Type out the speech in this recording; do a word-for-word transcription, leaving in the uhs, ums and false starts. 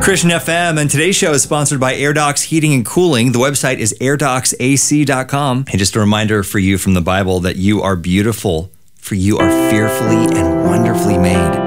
Christian F M, and today's show is sponsored by AirDocs Heating and Cooling. The website is air docs a c dot com. And just a reminder for you from the Bible that you are beautiful, for you are fearfully and wonderfully made.